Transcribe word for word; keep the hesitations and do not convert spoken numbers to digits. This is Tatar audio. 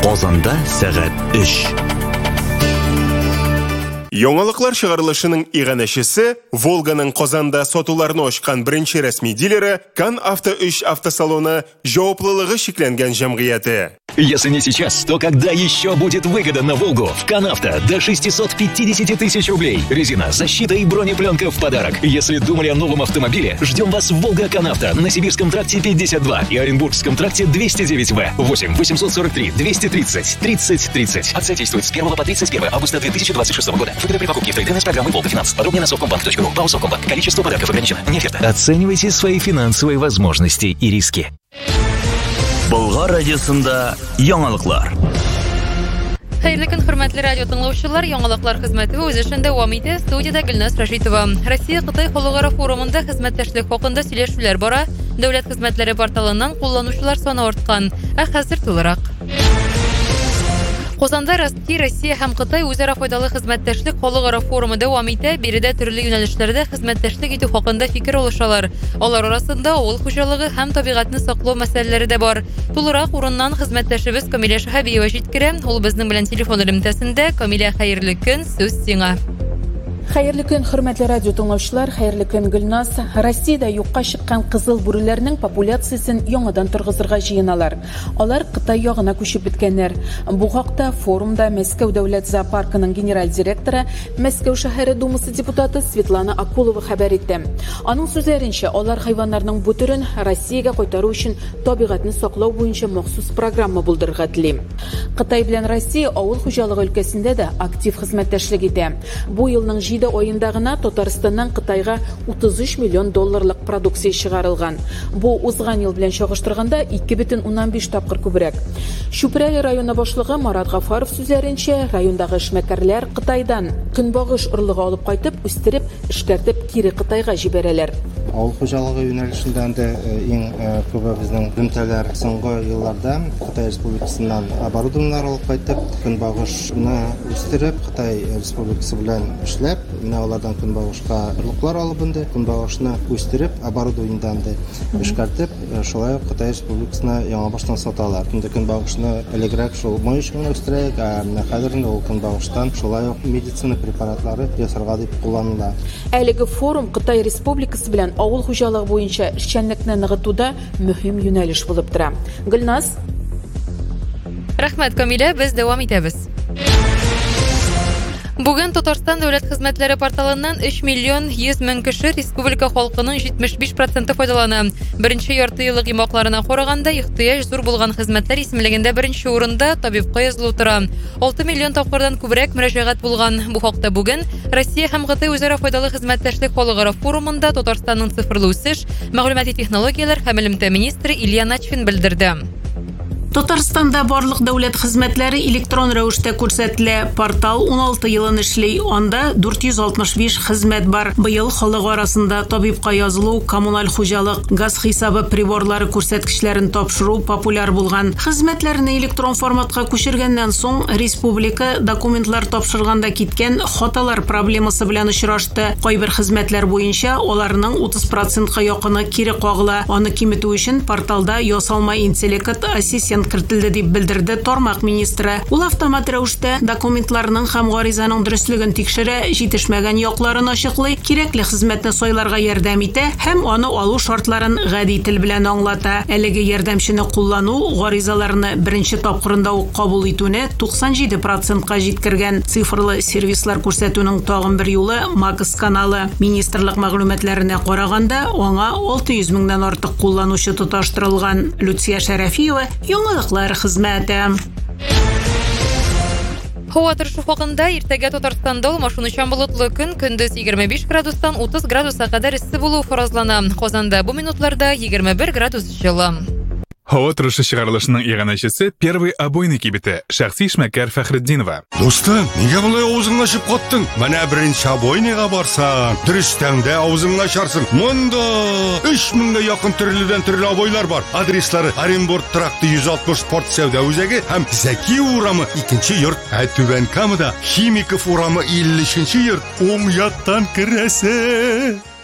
Казанда сәгать өч. Яңалыклар чыгарылышының иганәчесе Волганың Казанда сатуларны ачкан беренче рәсми дилеры Кан Авто өч автосалоны җаваплылыгы шикләнгән җәмгыяте. Если не сейчас, то когда еще будет выгода на Волгу? В Канавто до шестьсот пятьдесят тысяч рублей. Резина, защита и бронепленка в подарок. Если думали о новом автомобиле, ждем вас в Волга Канавто на Сибирском тракте пятьдесят два и Оренбургском тракте двести девять вэ. восемь восемьсот сорок три двести тридцать тридцать тридцать. Акция действует с первого по тридцать первое августа две тысячи двадцать шестого года. Выгода при покупке в трейдинг с программой Волга Финанс. Подробнее на совкомбанк точка ру. ПАО Совкомбанк. Количество подарков ограничено. Не оферта. Оценивайте свои финансовые возможности и риски. Болгар радиосында яңалыклар. Хәерле көн, хөрмәтле радио тыңлаучылар, яңалыклар хезмәте үз эшен дәвам итә. Студиядә Гөлназ Рашитова. Россия-Кытай халыкара форумында хезмәттәшлек хакында сөйләшүләр бара. Дәүләт хезмәтләре порталыннан кулланучылар саны арткан. Ә хәзер тулырак. Казанда Россия һәм Кытай үзара файдалы хезмәттәшлек халыкара форумы дәвам итә. Биредә төрле юнәлешләрдә хезмәттәшлек итү хакында фикер алышалар. Алар арасында авыл хуҗалыгы һәм табигатьне саклау мәсьәләләре дә бар. Тулырак урыннан хезмәттәшебез Камилә Шәһәбиева җиткерә. Ул безнең белән телефон элемтәсендә. Камилә, хәерле көн, сүз сиңа. Хәерле көн, хөрмәтле радио тыңлаучылар, хәерле көн, Гөлназ. Россиядә юкка чыккан кызыл бүреләрнең популяциясен яңадан торгызырга җыеналар. Алар Кытай ягына күчеп беткәннәр. Бу хакта форумда Мәскәү дәүләт зоопаркының генераль директоры, Мәскәү шәһәре думасы депутаты Светлана Акулова хәбәр итте. Аның сүзләренчә, алар хайваннарның бу төрен Россиягә кайтару өчен табигатьне саклау буенча махсус программа булдырырга тели. Кытай белән Россия авыл хуҗалыгы өлкәсендә дә актив хезмәттәшлек итә. Бу елның җиде оенда гына Татарстаннан Кытайга утыз өч миллион долларлык продукция чыгарылган. Бу узган ел белән чагыштырганда ике бөтен уннан биш тапкыр күбрәк. Шүпрәле районы башлыгы Марат Гафаров сүзләренчә, райондагы эшмәкәрләр Кытайдан көнбагыш орлыгы алып кайтып, үстереп, эшкәртеп кире Кытайга җибәрәләр. Авыл хуҗалыгы юнәлешендә дә иң күбе безнең өлкәләр соңгы елларда Кытай Республикасыннан оборудованиелар алып кайтып, көнбагышны үстереп, Кытай Республикасы белән эшләп, менә алардан көнбагышка орлыклар алып инде, көнбагышны үстереп, оборудованиедан да эшкәртеп, шулай ук Кытай Республикасына яңа баштан саталар. Инде көнбагышны элегрәк шул моешны үстерәк, ә менә хәзер инде ул көнбагыштан шулай ук медицина препаратлары ясарга дип кулланыла. Әлеге форум Кытай Республикасы белән авыл хуҗалыгы буенча эшчәнлекне ныгытуда мөһим юнәлеш булып тора. Гөлназ. Рәхмәт, Камилә, без дәвам итәбез. Бүген Татарстан дәүләт хезмәтләре порталыннан өч миллион йөз мең кеше республика халкының җитмеш биш проценты файдалана. Беренче ярты еллык имакларына караганда ихтыяҗ зур булган хезмәтләр исемлегендә беренче урында табибка язылу тора. алты миллион тапкырдан күбрәк мөрәҗәгать булган. Бу хакта бүген Россия һәм Кытай үзара файдалы хезмәттәшлек халыкара форумында Татарстанның цифрлы үсеш, мәгълүмати технологияләр һәм элемтә министры Илья Начфин белдерде. Татарстанда барлык дәүләт хезмәтләре электрон рәвештә күрсәтелә. Портал ун алты елын эшли, анда дүрт йөз алтмыш биш хезмәт бар. Быел халык арасында табибка язылу, коммуналь хуҗалык, газ хисабы приборлары күрсәткечләрен тапшыру популяр булган. Хезмәтләрне электрон форматка күчергәннән соң республика документлар тапшырганда киткән хаталар проблемасы белән очрашты. Кайбер хезмәтләр буенча аларның утыз процентка якыны кире кагыла. Аны киметү өчен порталда ясалма интеллект ассистент кертелде дип белдерде тармак министры. Ул автомат рәвештә документларның һәм гаризаның дөрестлеген тикшерә, җитешмәгән якларын ачыклый, кирәкле хезмәтне сайларга ярдәм итә һәм аны алу шартларын гади тел белән аңлата. Әлеге ярдәмчене куллану гаризаларны беренче тапкырында ук кабул итүне туксан җиде процентка җиткергән. Цифрлы сервислар күрсәтүнең тагын бер юлы Макс каналы. Министрлык мәгълүматларына караганда, аңа алты йөз меңнән артык кулланучы тоташтырылган. Люция Шәрәфиева, яңалыклар хезмәте. Һава торышы хакында иртәгә Татарстанда машинучан болытлы көн, көндез егерме биш градустан утыз градуска кадәр эссе булу фаразлана. Казанда бу минутларда егерме бер градус җылы. Һава торышы чыгарылышының иганәчесе первый обойный кибете шәхси эшмәкәр Фәхретдинова. Достым, нигә болай авызыңны ачып каттың? Менә беренче обойныйга барсаң, дөрестән дә авызыңны ачарсың. Монда өч меңгә якын төрледән төрле обойлар бар. Адреслары Оренбург тракты йөз алтмыш спорт сәүдә үзәге һәм Зәки урамы икенче йорт. Ә Түбән Камада Химиков урамы илле өченче йорт. Уң яктан керәсе.